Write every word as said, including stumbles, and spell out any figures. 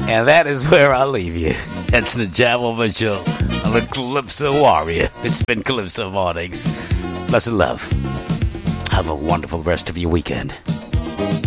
And that is where I leave you. It's the Jam Mitchell on the Calypso Warrior. It's been Calypso Mornings. Blessed love. Have a wonderful rest of your weekend.